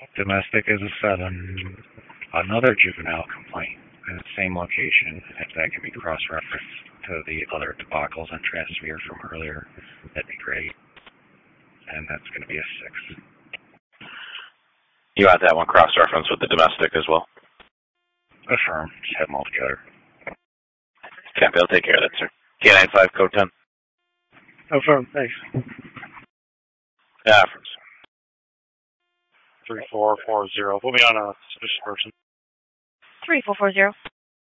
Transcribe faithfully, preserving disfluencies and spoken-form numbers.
Domestic is a seven. Another juvenile complaint in the same location. If that can be cross-referenced to the other debacles on Transmere from earlier, that'd be great. And that's going to be a six. You want that one cross-referenced with the domestic as well? Affirm. Just have them all together. Copy. I'll take care of that, sir. K nine five, code ten. Affirm. Thanks. Yeah, affirm, sir. three four four zero. Put me on a suspicious person. three four four zero.